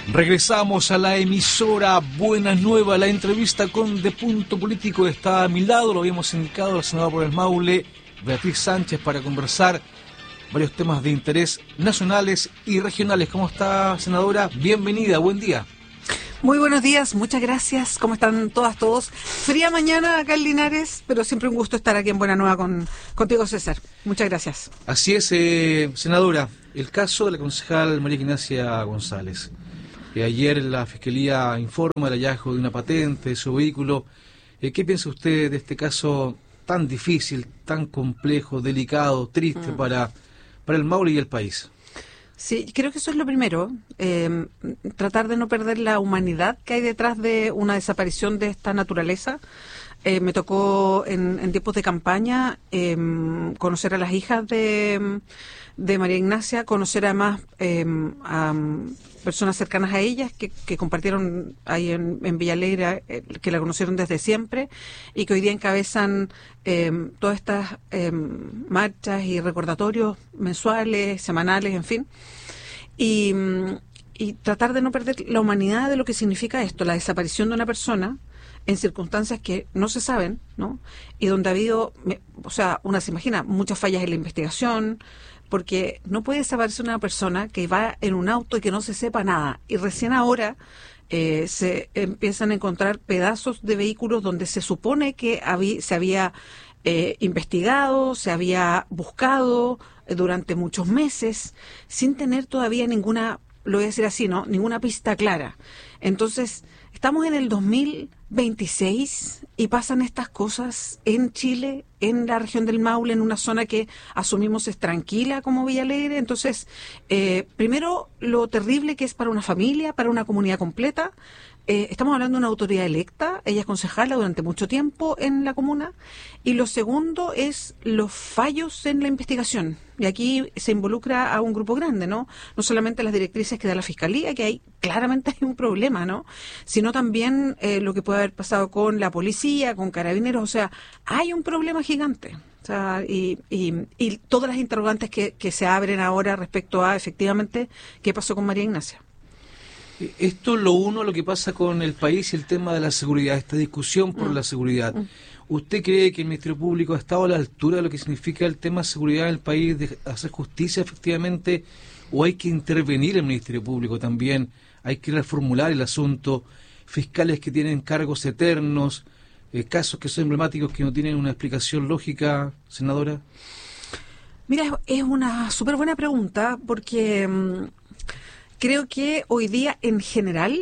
Regresamos a la emisora Buenas Nuevas. La entrevista con De Punto Político está a mi lado, lo habíamos indicado, la senadora por el Maule, Beatriz Sánchez, para conversar varios temas de interés nacionales y regionales. ¿Cómo está, senadora? Bienvenida, buen día. Muy buenos días, muchas gracias. ¿Cómo están todas, todos? Fría mañana acá en Linares, pero siempre un gusto estar aquí en Buena Nueva contigo, César. Muchas gracias. Así es, senadora, el caso de la concejal María Ignacia González. Ayer la Fiscalía informa del hallazgo de una patente de su vehículo. ¿Qué piensa usted de este caso tan difícil, tan complejo, delicado, triste para el Maule y el país? Sí, creo que eso es lo primero, tratar de no perder la humanidad que hay detrás de una desaparición de esta naturaleza. Me tocó en tiempos de campaña conocer a las hijas de María Ignacia, conocer además a personas cercanas a ellas que compartieron ahí en Villa Alegre, que la conocieron desde siempre y que hoy día encabezan todas estas marchas y recordatorios mensuales, semanales, en fin. Y tratar de no perder la humanidad de lo que significa esto, la desaparición de una persona en circunstancias que no se saben, ¿no? Y donde ha habido, uno se imagina, muchas fallas en la investigación, porque no puede desaparecer una persona que va en un auto y que no se sepa nada. Y recién ahora se empiezan a encontrar pedazos de vehículos donde se supone que se había investigado, se había buscado durante muchos meses, sin tener todavía ninguna, lo voy a decir así, ¿no? Ninguna pista clara. Entonces, estamos en el 2026 y pasan estas cosas en Chile, en la región del Maule, en una zona que asumimos es tranquila como Villa Alegre. Entonces, primero, lo terrible que es para una familia, para una comunidad completa. Estamos hablando de una autoridad electa, ella es concejala durante mucho tiempo en la comuna, y lo segundo es los fallos en la investigación. Y aquí se involucra a un grupo grande, ¿no? No solamente las directrices que da la Fiscalía, que hay claramente hay un problema, ¿no? Sino también lo que puede haber pasado con la policía, con carabineros, o sea, hay un problema gigante. O sea, y todas las interrogantes que se abren ahora respecto a, efectivamente, qué pasó con María Ignacia. Esto lo que pasa con el país y el tema de la seguridad, esta discusión por la seguridad. ¿Usted cree que el Ministerio Público ha estado a la altura de lo que significa el tema de seguridad en el país, de hacer justicia efectivamente, o hay que intervenir el Ministerio Público también? Hay que reformular el asunto, fiscales que tienen cargos eternos, casos que son emblemáticos que no tienen una explicación lógica, senadora? Mira, es una súper buena pregunta porque creo que hoy día en general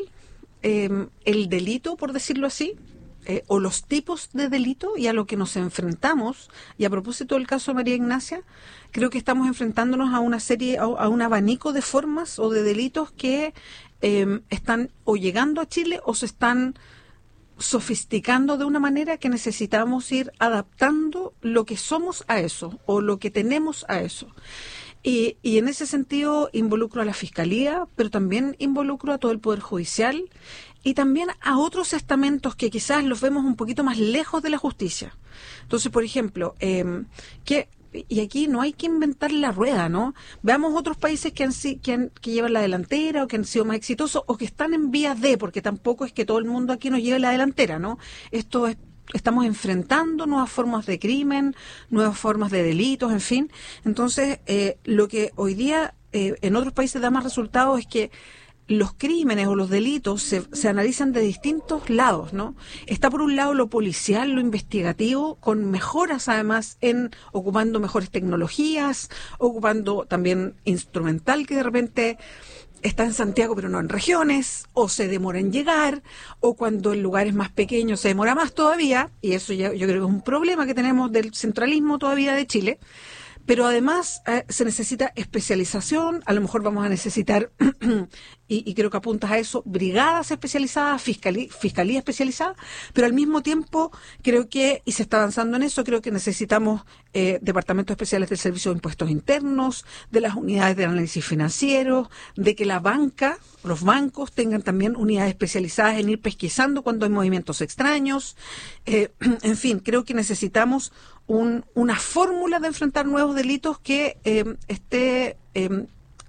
el delito, por decirlo así, o los tipos de delito y a lo que nos enfrentamos, y a propósito del caso de María Ignacia, creo que estamos enfrentándonos a una serie, a un abanico de formas o de delitos que están o llegando a Chile o se están sofisticando de una manera que necesitamos ir adaptando lo que somos a eso o lo que tenemos a eso. Y en ese sentido involucro a la Fiscalía, pero también involucro a todo el Poder Judicial y también a otros estamentos que quizás los vemos un poquito más lejos de la justicia. Entonces, por ejemplo, y aquí no hay que inventar la rueda, ¿no? Veamos otros países que llevan la delantera o que han sido más exitosos o que están en vías de, porque tampoco es que todo el mundo aquí nos lleve la delantera, ¿no? Estamos enfrentando nuevas formas de crimen, nuevas formas de delitos, en fin. Entonces, lo que hoy día en otros países da más resultados es que los crímenes o los delitos se analizan de distintos lados, ¿no? Está por un lado lo policial, lo investigativo, con mejoras además ocupando mejores tecnologías, ocupando también instrumental que de repente está en Santiago pero no en regiones, o se demora en llegar, o cuando en lugares más pequeños se demora más todavía, y eso yo creo que es un problema que tenemos del centralismo todavía de Chile. Pero además se necesita especialización, a lo mejor vamos a necesitar, y creo que apuntas a eso, brigadas especializadas, fiscalía especializada, pero al mismo tiempo creo que, y se está avanzando en eso, creo que necesitamos departamentos especiales del Servicio de Impuestos Internos, de las unidades de análisis financiero, de que la banca, los bancos tengan también unidades especializadas en ir pesquisando cuando hay movimientos extraños. En fin, creo que necesitamos una fórmula de enfrentar nuevos delitos que esté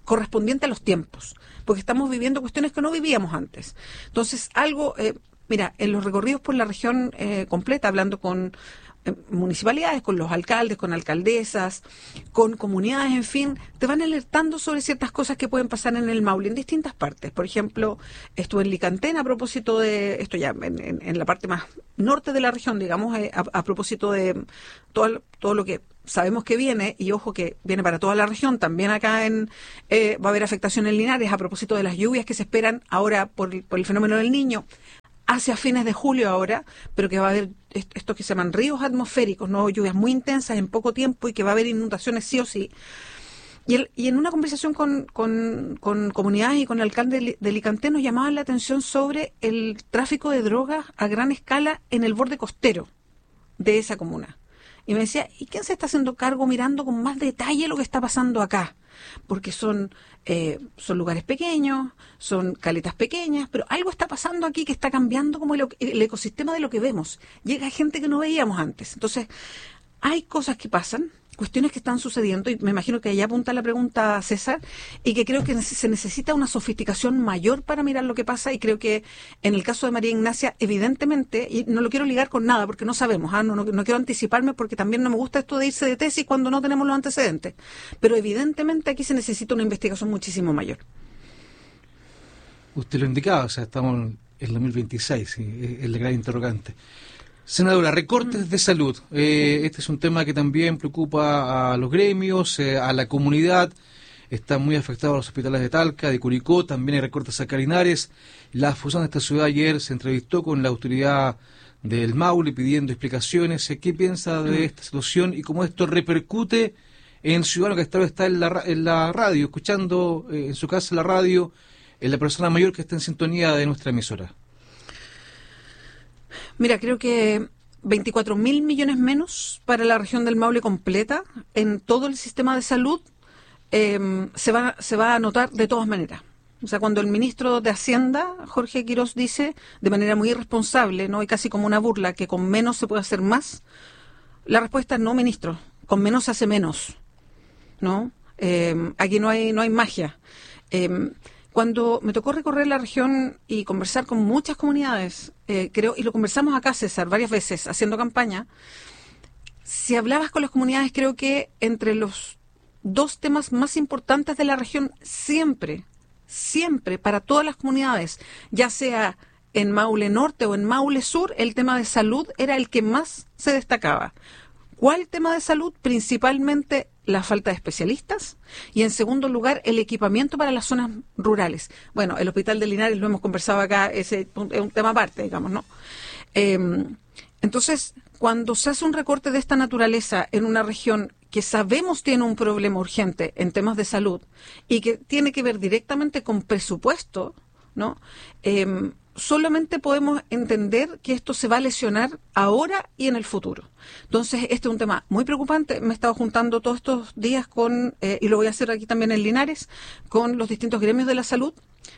correspondiente a los tiempos, porque estamos viviendo cuestiones que no vivíamos antes. Entonces, mira, en los recorridos por la región completa, hablando con municipalidades, con los alcaldes, con alcaldesas, con comunidades, en fin, te van alertando sobre ciertas cosas que pueden pasar en el Maule, en distintas partes. Por ejemplo, estuve en Licantén a propósito de, esto ya en la parte más norte de la región, digamos, a propósito de todo lo que sabemos que viene, y ojo que viene para toda la región, también acá va a haber afectación en Linares a propósito de las lluvias que se esperan ahora por el fenómeno del Niño, hacia fines de julio ahora, pero que va a haber esto que se llaman ríos atmosféricos, ¿no? Lluvias muy intensas en poco tiempo y que va a haber inundaciones sí o sí. Y en una conversación con comunidades y con el alcalde de Licantén nos llamaban la atención sobre el tráfico de drogas a gran escala en el borde costero de esa comuna. Y me decía, ¿y quién se está haciendo cargo mirando con más detalle lo que está pasando acá? Porque son lugares pequeños, son caletas pequeñas, pero algo está pasando aquí que está cambiando como el ecosistema de lo que vemos. Llega gente que no veíamos antes. Entonces, hay cosas que pasan, cuestiones que están sucediendo, y me imagino que allá apunta la pregunta César, y que creo que se necesita una sofisticación mayor para mirar lo que pasa, y creo que en el caso de María Ignacia, evidentemente, y no lo quiero ligar con nada porque no sabemos, no quiero anticiparme porque también no me gusta esto de irse de tesis cuando no tenemos los antecedentes, pero evidentemente aquí se necesita una investigación muchísimo mayor. Usted lo indicaba, o sea, estamos en 2026, sí, es el gran interrogante. Senadora, recortes de salud. Este es un tema que también preocupa a los gremios, a la comunidad. Están muy afectados los hospitales de Talca, de Curicó, también hay recortes acá en Linares. La fusión de esta ciudad ayer se entrevistó con la autoridad del Maule pidiendo explicaciones. ¿Qué piensa de esta situación y cómo esto repercute en el ciudadano que está en la radio, escuchando en su casa la radio, en la persona mayor que está en sintonía de nuestra emisora? Mira, creo que 24.000 millones menos para la región del Maule completa en todo el sistema de salud se va a notar de todas maneras. O sea, cuando el ministro de Hacienda, Jorge Quirós, dice de manera muy irresponsable, ¿no? Y casi como una burla, que con menos se puede hacer más, la respuesta es no, ministro, con menos se hace menos, ¿no? Aquí no hay magia. Cuando me tocó recorrer la región y conversar con muchas comunidades, creo, y lo conversamos acá, César, varias veces, haciendo campaña, si hablabas con las comunidades, creo que entre los dos temas más importantes de la región, siempre, para todas las comunidades, ya sea en Maule Norte o en Maule Sur, el tema de salud era el que más se destacaba. ¿Cuál tema de salud? Principalmente la falta de especialistas y, en segundo lugar, el equipamiento para las zonas rurales. Bueno, el Hospital de Linares lo hemos conversado acá, ese es un tema aparte, digamos, ¿no? Entonces, cuando se hace un recorte de esta naturaleza en una región que sabemos tiene un problema urgente en temas de salud y que tiene que ver directamente con presupuesto, ¿no? Solamente podemos entender que esto se va a lesionar ahora y en el futuro. Entonces, este es un tema muy preocupante. Me he estado juntando todos estos días y lo voy a hacer aquí también en Linares, con los distintos gremios de la salud,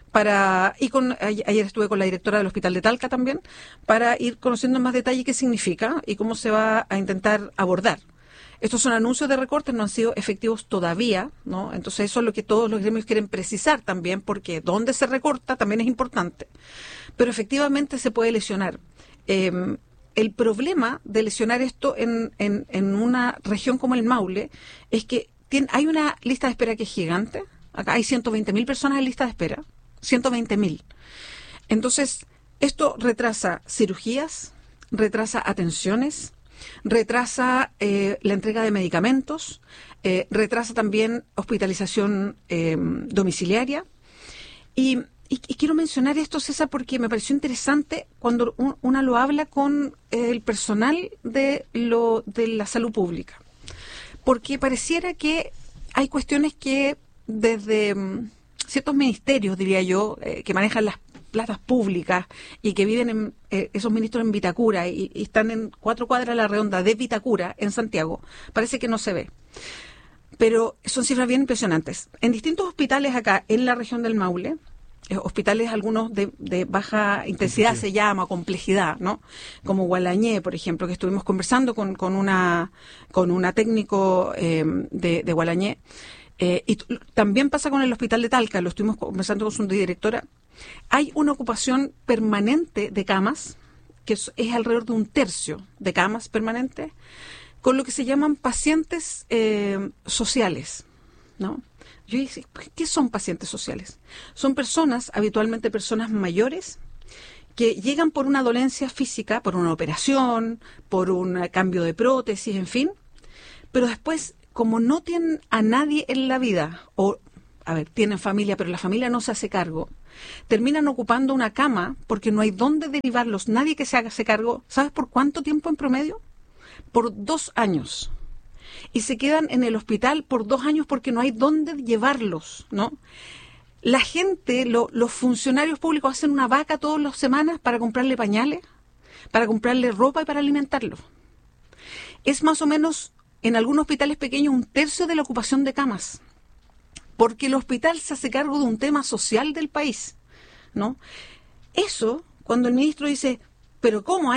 ayer estuve con la directora del Hospital de Talca también, para ir conociendo en más detalle qué significa y cómo se va a intentar abordar. Estos son anuncios de recortes, no han sido efectivos todavía, ¿no? Entonces eso es lo que todos los gremios quieren precisar también, porque dónde se recorta también es importante. Pero efectivamente se puede lesionar. El problema de lesionar esto en una región como el Maule es que hay una lista de espera que es gigante. Acá hay 120.000 personas en lista de espera. 120.000. Entonces, esto retrasa cirugías, retrasa atenciones, retrasa la entrega de medicamentos, retrasa también hospitalización domiciliaria. Y quiero mencionar esto, César, porque me pareció interesante cuando una lo habla con el personal de la salud pública. Porque pareciera que hay cuestiones que desde ciertos ministerios, diría yo, que manejan las platas públicas y que viven esos ministros en Vitacura y están en 4 cuadras a la redonda de Vitacura, en Santiago, parece que no se ve. Pero son cifras bien impresionantes. En distintos hospitales acá, en la región del Maule, hospitales algunos de baja intensidad se llama, complejidad, ¿no? Como Gualañé, por ejemplo, que estuvimos conversando con una técnico de Gualañé. También pasa con el hospital de Talca, lo estuvimos conversando con su directora. Hay una ocupación permanente de camas, que es alrededor de 1/3 de camas permanentes, con lo que se llaman pacientes sociales, ¿no? Yo dije, ¿qué son pacientes sociales? Son personas, habitualmente personas mayores, que llegan por una dolencia física, por una operación, por un cambio de prótesis, en fin, pero después, como no tienen a nadie en la vida, tienen familia, pero la familia no se hace cargo, terminan ocupando una cama porque no hay dónde derivarlos, nadie que se haga cargo. ¿Sabes por cuánto tiempo en promedio? Por 2 años. Y se quedan en el hospital por 2 años porque no hay dónde llevarlos, ¿no? La gente, los funcionarios públicos hacen una vaca todas las semanas para comprarle pañales, para comprarle ropa y para alimentarlos. Es más o menos, en algunos hospitales pequeños, 1/3 de la ocupación de camas. Porque el hospital se hace cargo de un tema social del país, ¿no? Eso, cuando el ministro dice, pero ¿cómo?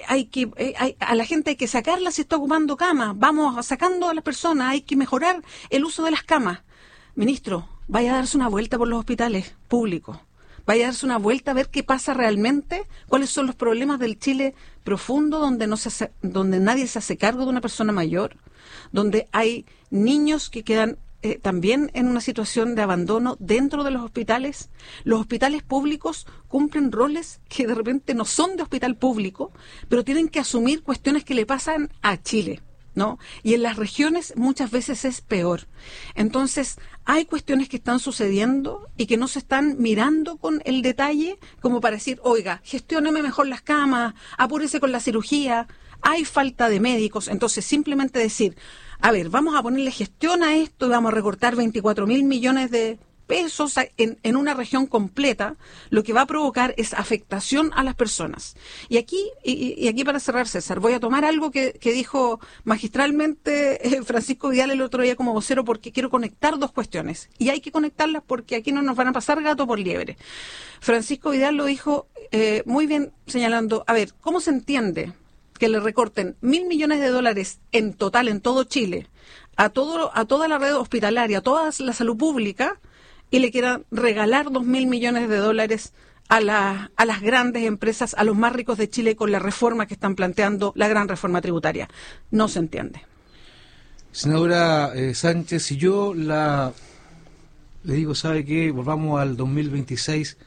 A la gente hay que sacarla si está ocupando camas, vamos sacando a las personas, hay que mejorar el uso de las camas. Ministro, vaya a darse una vuelta por los hospitales públicos, vaya a darse una vuelta a ver qué pasa realmente, cuáles son los problemas del Chile profundo, donde nadie se hace cargo de una persona mayor, donde hay niños que quedan también en una situación de abandono dentro de los hospitales. Los hospitales públicos cumplen roles que de repente no son de hospital público, pero tienen que asumir cuestiones que le pasan a Chile, ¿no? Y en las regiones muchas veces es peor. Entonces, hay cuestiones que están sucediendo y que no se están mirando con el detalle, como para decir, oiga, gestióneme mejor las camas, apúrese con la cirugía, hay falta de médicos. Entonces, simplemente decir, a ver, vamos a ponerle gestión a esto y vamos a recortar 24.000 millones de pesos en una región completa, lo que va a provocar es afectación a las personas. Y aquí para cerrar, César, voy a tomar algo que dijo magistralmente Francisco Vidal el otro día como vocero, porque quiero conectar 2 cuestiones. Y hay que conectarlas porque aquí no nos van a pasar gato por liebre. Francisco Vidal lo dijo muy bien, señalando, a ver, ¿cómo se entiende que le recorten $1.000 millones en total en todo Chile, a toda la red hospitalaria, a toda la salud pública, y le quieran regalar $2.000 millones a las grandes empresas, a los más ricos de Chile, con la reforma que están planteando, la gran reforma tributaria? No se entiende. Senadora Sánchez, si yo le digo, ¿sabe qué? Volvamos al 2026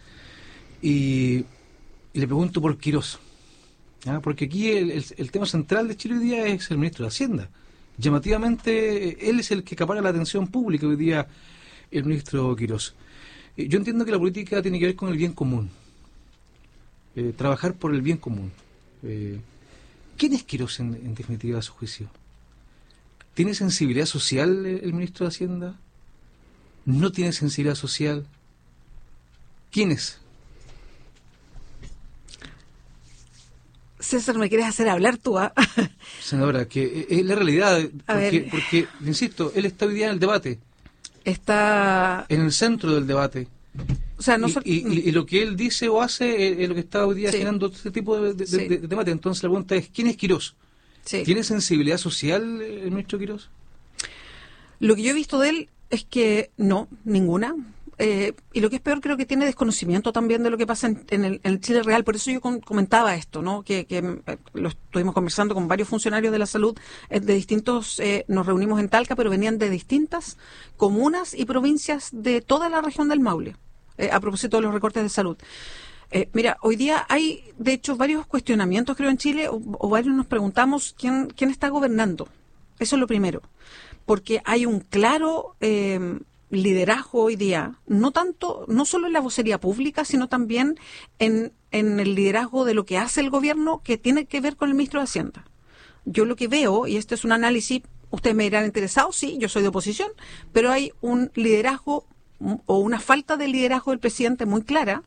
y le pregunto por Quirós. Porque aquí el tema central de Chile hoy día es el ministro de Hacienda. Llamativamente, él es el que acapara la atención pública hoy día, el ministro Quirós. Yo entiendo que la política tiene que ver con el bien común, trabajar por el bien común. ¿Quién es Quirós en definitiva a su juicio? ¿Tiene sensibilidad social el ministro de Hacienda? ¿No tiene sensibilidad social? ¿Quién es? César, ¿me quieres hacer hablar tú? Senadora, que es la realidad, porque, insisto, él está hoy día en el debate. Está en el centro del debate. O sea, y lo que él dice o hace es lo que está hoy día generando este tipo de debate. Entonces la pregunta es, ¿quién es Quirós? Sí. ¿Tiene sensibilidad social el ministro Quirós? Lo que yo he visto de él es que no, ninguna. Y lo que es peor, creo que tiene desconocimiento también de lo que pasa en el Chile real. Por eso yo comentaba esto, ¿no? Que lo estuvimos conversando con varios funcionarios de la salud de distintos, nos reunimos en Talca, pero venían de distintas comunas y provincias de toda la región del Maule, a propósito de los recortes de salud. Mira, hoy día hay, de hecho, varios cuestionamientos, creo, en Chile, o varios nos preguntamos quién está gobernando. Eso es lo primero. Porque hay un claro liderazgo hoy día, no solo en la vocería pública, sino también en el liderazgo de lo que hace el gobierno, que tiene que ver con el ministro de Hacienda. Yo lo que veo, y este es un análisis, ustedes me dirán interesados, sí, yo soy de oposición, pero hay un liderazgo o una falta de liderazgo del presidente muy clara,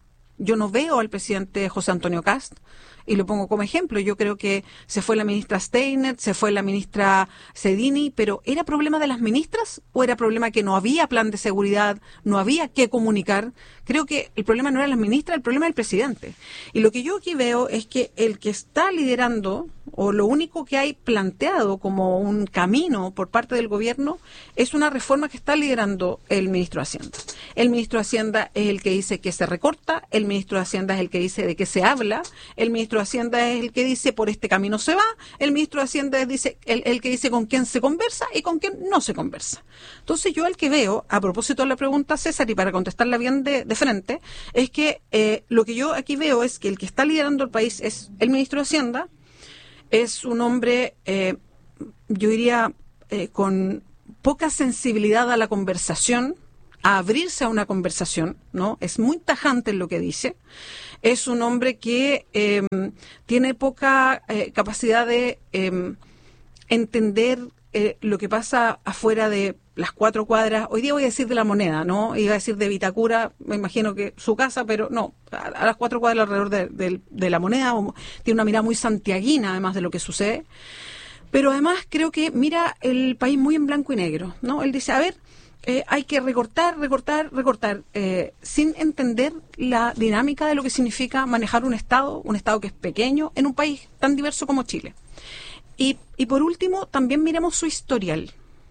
Yo no veo al presidente José Antonio Kast, y lo pongo como ejemplo. Yo creo que se fue la ministra Steiner, se fue la ministra Sedini, pero ¿era problema de las ministras o era problema que no había plan de seguridad, no había qué comunicar? Creo que el problema no era las ministras, el problema era el presidente. Y lo que yo aquí veo es que el que está liderando, o lo único que hay planteado como un camino por parte del gobierno, es una reforma que está liderando el ministro de Hacienda. El ministro de Hacienda es el que dice que se recorta, el ministro de Hacienda es el que dice de que se habla, el ministro de Hacienda es el que dice por este camino se va, el ministro de Hacienda es el que dice con quién se conversa y con quién no se conversa. Entonces yo el que veo, a propósito de la pregunta, César, y para contestarla bien de frente, es que lo que yo aquí veo es que el que está liderando el país es el ministro de Hacienda, es un hombre, yo diría, con poca sensibilidad a la conversación, a abrirse a una conversación, ¿no? Es muy tajante en lo que dice. Es un hombre que tiene poca capacidad de entender lo que pasa afuera de las 4 cuadras. Hoy día voy a decir de La Moneda, ¿no? Iba a decir de Vitacura, me imagino que su casa, pero no, a las 4 cuadras alrededor de La Moneda. Tiene una mirada muy santiaguina, además de lo que sucede. Pero además creo que mira el país muy en blanco y negro, ¿no? Él dice, a ver, hay que recortar, sin entender la dinámica de lo que significa manejar un Estado que es pequeño, en un país tan diverso como Chile. Y por último, también miremos su historial.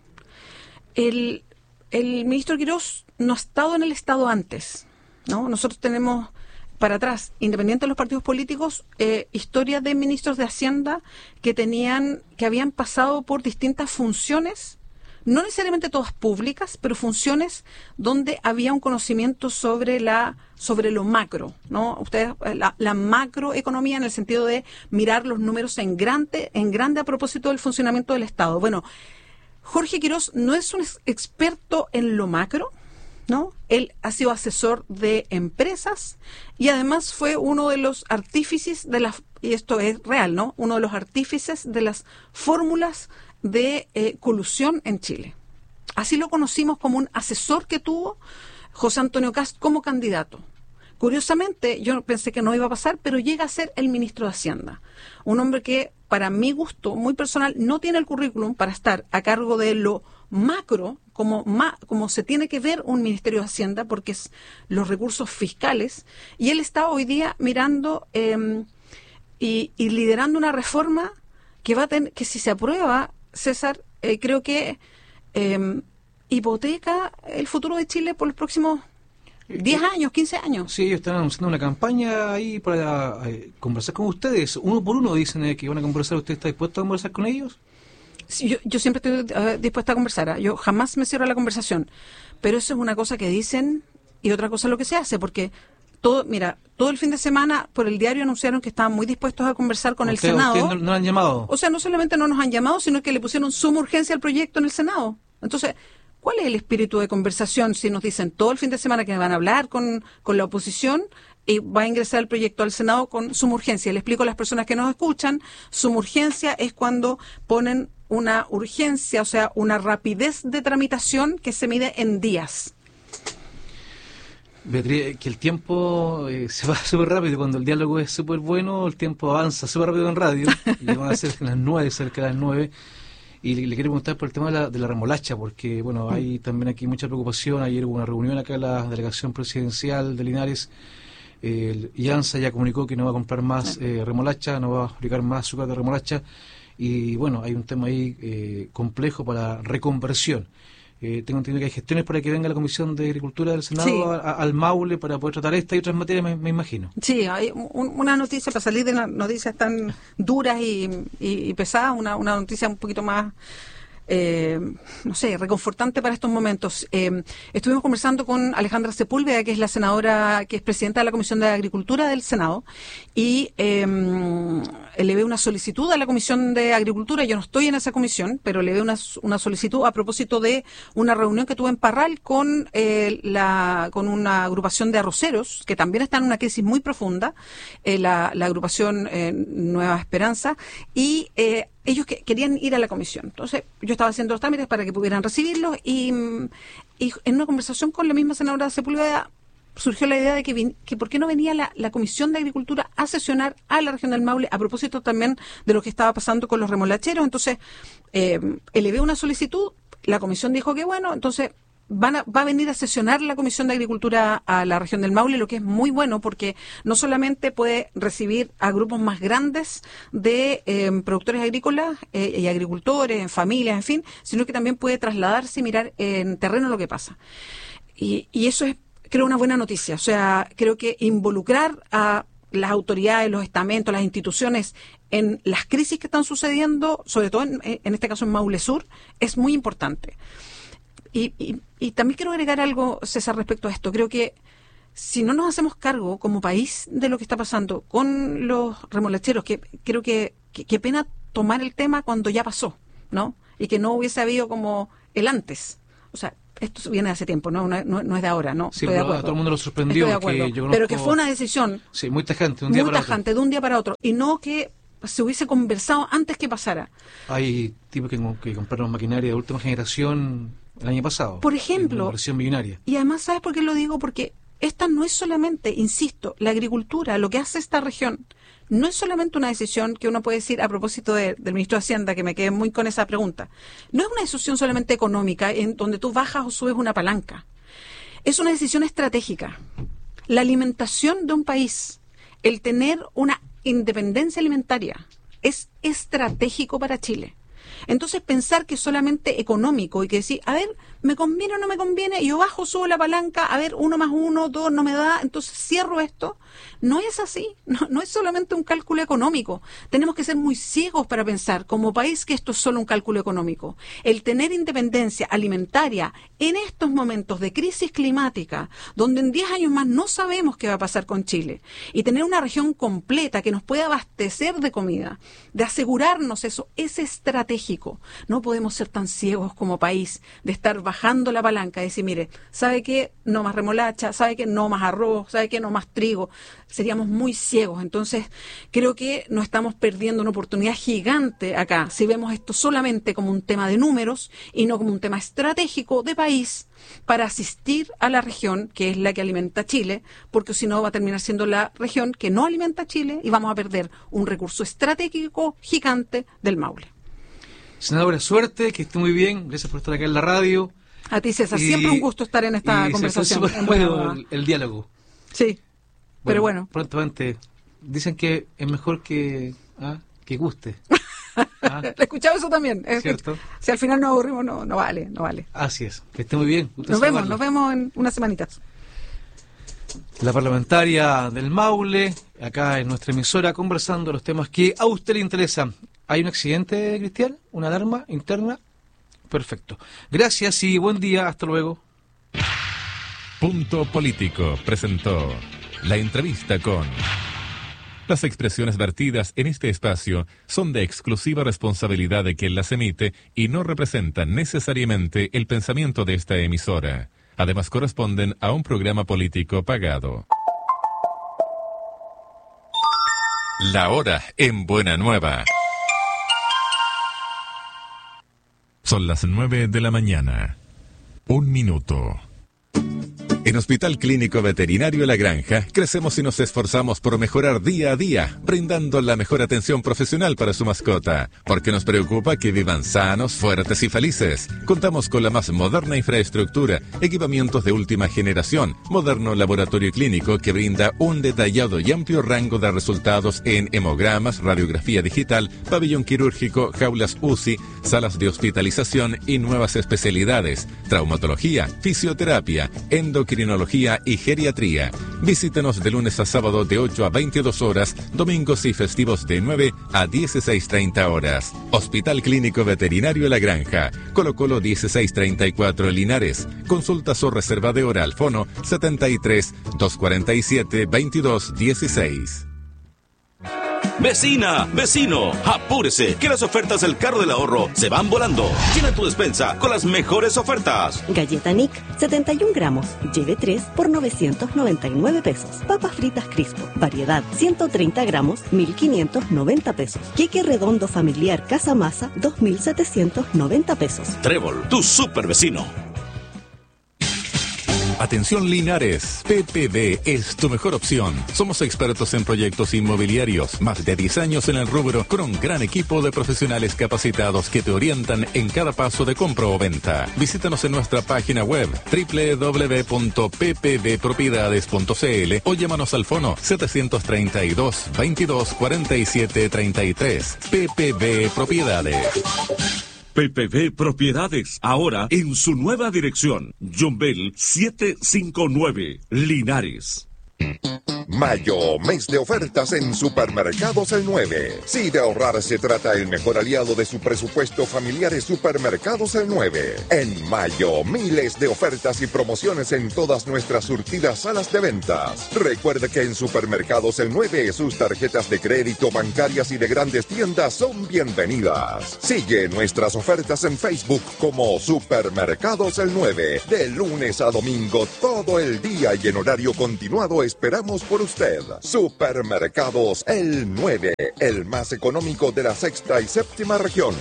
El ministro Quirós no ha estado en el Estado antes, ¿no? Nosotros tenemos para atrás, independiente de los partidos políticos, historia de ministros de Hacienda que habían pasado por distintas funciones, no necesariamente todas públicas, pero funciones donde había un conocimiento sobre lo macro, ¿no? Ustedes, la macroeconomía en el sentido de mirar los números en grande a propósito del funcionamiento del Estado. Bueno, Jorge Quirós no es un experto en lo macro, ¿no? Él ha sido asesor de empresas y además fue uno de los artífices y esto es real, ¿no? Uno de los artífices de las fórmulas de colusión en Chile. Así lo conocimos como un asesor que tuvo José Antonio Kast como candidato. Curiosamente, yo pensé que no iba a pasar, pero llega a ser el ministro de Hacienda. Un hombre que, para mi gusto muy personal, no tiene el currículum para estar a cargo de lo macro, como se tiene que ver un Ministerio de Hacienda, porque es los recursos fiscales. Y él está hoy día mirando y liderando una reforma que va a tener, que si se aprueba, César, creo que hipoteca el futuro de Chile por los próximos 10 años, 15 años. Sí, ellos están anunciando una campaña ahí para conversar con ustedes. Uno por uno dicen que van a conversar. ¿Usted está dispuesto a conversar con ellos? Sí, yo siempre estoy dispuesta a conversar. Yo jamás me cierro a la conversación. Pero eso es una cosa que dicen y otra cosa es lo que se hace, porque todo el fin de semana por el diario anunciaron que estaban muy dispuestos a conversar con el Senado. ¿Usted no han llamado? O sea, no solamente no nos han llamado, sino que le pusieron suma urgencia al proyecto en el Senado. Entonces, ¿cuál es el espíritu de conversación si nos dicen todo el fin de semana que van a hablar con la oposición y va a ingresar el proyecto al Senado con suma urgencia? Le explico a las personas que nos escuchan, suma urgencia es cuando ponen una urgencia, o sea, una rapidez de tramitación que se mide en días. Beatriz, que el tiempo se va súper rápido. Cuando el diálogo es súper bueno, el tiempo avanza súper rápido en radio. Y van a ser las 9, cerca de las 9. Y le quiero preguntar por el tema de la remolacha, porque bueno, hay también aquí mucha preocupación. Ayer hubo una reunión acá en la delegación presidencial de Linares. IANSA ya comunicó que no va a comprar más remolacha, no va a fabricar más azúcar de remolacha. Y bueno, hay un tema ahí complejo para reconversión. Tengo entendido que hay gestiones para que venga la Comisión de Agricultura del Senado sí. al Maule para poder tratar esta y otras materias, me imagino. Sí, hay una noticia, para salir de noticias tan duras y pesadas, una noticia un poquito más, no sé, reconfortante para estos momentos. Estuvimos conversando con Alejandra Sepúlveda, que es la senadora, que es presidenta de la Comisión de Agricultura del Senado, y le ve una solicitud a la Comisión de Agricultura. Yo no estoy en esa comisión, pero le ve una solicitud a propósito de una reunión que tuve en Parral con una agrupación de arroceros, que también está en una crisis muy profunda, la agrupación Nueva Esperanza, y ellos querían ir a la comisión. Entonces, yo estaba haciendo los trámites para que pudieran recibirlos y en una conversación con la misma senadora Sepúlveda surgió la idea de que por qué no venía la Comisión de Agricultura a sesionar a la región del Maule, a propósito también de lo que estaba pasando con los remolacheros. Entonces, elevé una solicitud, la comisión dijo que bueno, entonces va a venir a sesionar la Comisión de Agricultura a la región del Maule, lo que es muy bueno porque no solamente puede recibir a grupos más grandes de productores agrícolas y agricultores, familias, en fin, sino que también puede trasladarse y mirar en terreno lo que pasa. Y eso es, creo, una buena noticia. O sea, creo que involucrar a las autoridades, los estamentos, las instituciones en las crisis que están sucediendo, sobre todo en este caso en Maule Sur, es muy importante. Y también quiero agregar algo, César, respecto a esto. Creo que si no nos hacemos cargo como país de lo que está pasando con los remolacheros, que creo que pena tomar el tema cuando ya pasó, ¿no? Y que no hubiese habido como el antes. O sea, esto viene de hace tiempo, no es de ahora, ¿no? Sí, estoy de pero acuerdo. a todo el mundo lo sorprendió. Estoy de acuerdo. Pero que fue una decisión sí, muy tajante, de un día para otro. De un día para otro. Y no que se hubiese conversado antes que pasara. Hay tipos que compraron maquinaria de última generación el año pasado. Por ejemplo. Una inversión millonaria. Y además, ¿sabes por qué lo digo? Porque esta no es solamente, insisto, la agricultura, lo que hace esta región, no es solamente una decisión que uno puede decir a propósito del ministro de Hacienda, que me quedé muy con esa pregunta. No es una decisión solamente económica, en donde tú bajas o subes una palanca. Es una decisión estratégica. La alimentación de un país, el tener una independencia alimentaria, es estratégico para Chile. Entonces, pensar que es solamente económico y que decir, a ver, ¿me conviene o no me conviene? Yo bajo, subo la palanca, a ver, 1 más 1, 2, no me da, entonces cierro esto. No es así, no es solamente un cálculo económico. Tenemos que ser muy ciegos para pensar, como país, que esto es solo un cálculo económico. El tener independencia alimentaria en estos momentos de crisis climática, donde en 10 años más no sabemos qué va a pasar con Chile, y tener una región completa que nos pueda abastecer de comida, de asegurarnos eso, es estratégico. No podemos ser tan ciegos como país de estar bajando la palanca y decir, mire, ¿sabe qué? No más remolacha, ¿sabe qué? No más arroz, ¿sabe qué? No más trigo. Seríamos muy ciegos. Entonces, creo que nos estamos perdiendo una oportunidad gigante acá, si vemos esto solamente como un tema de números y no como un tema estratégico de país para asistir a la región, que es la que alimenta a Chile, porque si no va a terminar siendo la región que no alimenta a Chile y vamos a perder un recurso estratégico gigante del Maule. Senadora, suerte, que esté muy bien. Gracias por estar acá en la radio. A ti, César, siempre un gusto estar en esta conversación. Se fue el diálogo. Sí, pero bueno. Prontamente, dicen que es mejor que guste. He escuchado eso también. ¿Cierto? Si al final nos aburrimos, no vale. Así es, que esté muy bien. Nos vemos en unas semanitas. La parlamentaria del Maule, acá en nuestra emisora, conversando los temas que a usted le interesan. ¿Hay un accidente, Cristian? ¿Una alarma interna? Perfecto. Gracias y buen día. Hasta luego. Punto Político presentó la entrevista con... Las expresiones vertidas en este espacio son de exclusiva responsabilidad de quien las emite y no representan necesariamente el pensamiento de esta emisora. Además, corresponden a un programa político pagado. La hora en Buena Nueva. Son las 9 de la mañana. 1 minuto. En Hospital Clínico Veterinario La Granja, crecemos y nos esforzamos por mejorar día a día, brindando la mejor atención profesional para su mascota, porque nos preocupa que vivan sanos, fuertes y felices. Contamos con la más moderna infraestructura, equipamientos de última generación, moderno laboratorio clínico que brinda un detallado y amplio rango de resultados en hemogramas, radiografía digital, pabellón quirúrgico, jaulas UCI, salas de hospitalización y nuevas especialidades, traumatología, fisioterapia, endocrinología y geriatría. Visítenos de lunes a sábado de 8 a 22 horas, domingos y festivos de 9 a 16:30 horas. Hospital Clínico Veterinario La Granja, Colo Colo 1634 Linares. Consultas o reserva de hora al fono 73 247 2216. Vecina, vecino, apúrese, que las ofertas del carro del ahorro se van volando. Llena tu despensa con las mejores ofertas. Galleta Nick, 71 gramos, lleve 3 por 999 pesos. Papas fritas Crispo, variedad, 130 gramos, 1.590 pesos. Queque redondo familiar Casa Masa, 2.790 pesos. Trébol, tu super vecino. Atención Linares, PPD es tu mejor opción. Somos expertos en proyectos inmobiliarios, más de 10 años en el rubro, con un gran equipo de profesionales capacitados que te orientan en cada paso de compra o venta. Visítanos en nuestra página web www.ppdpropiedades.cl o llámanos al fono 732 22 47 33. PPD Propiedades. PPD Propiedades, ahora en su nueva dirección, John Bell 759, Linares. Mayo, mes de ofertas en Supermercados El 9. Si de ahorrar se trata, el mejor aliado de su presupuesto familiar es Supermercados El 9. En mayo, miles de ofertas y promociones en todas nuestras surtidas salas de ventas. Recuerde que en Supermercados El 9 sus tarjetas de crédito, bancarias y de grandes tiendas son bienvenidas. Sigue nuestras ofertas en Facebook como Supermercados El 9. De lunes a domingo, todo el día y en horario continuado esperamos por usted. Supermercados El 9, el más económico de la sexta y séptima región.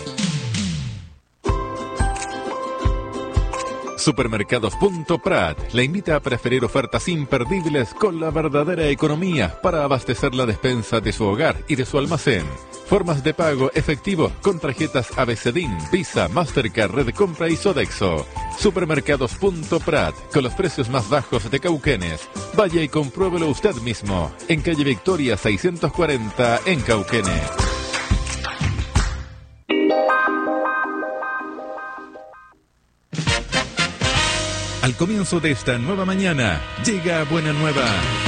Supermercados.prat le invita a preferir ofertas imperdibles con la verdadera economía para abastecer la despensa de su hogar y de su almacén. Formas de pago efectivo con tarjetas ABCDIN, Visa, Mastercard, Red Compra y Sodexo. Supermercados.prat, con los precios más bajos de Cauquenes. Vaya y compruébelo usted mismo, en calle Victoria 640 en Cauquenes. Al comienzo de esta nueva mañana, llega Buena Nueva.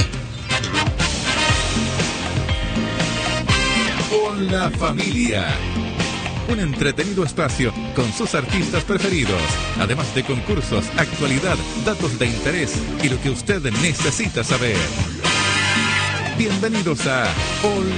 Con la familia. Un entretenido espacio con sus artistas preferidos, además de concursos, actualidad, datos de interés y lo que usted necesita saber. Bienvenidos a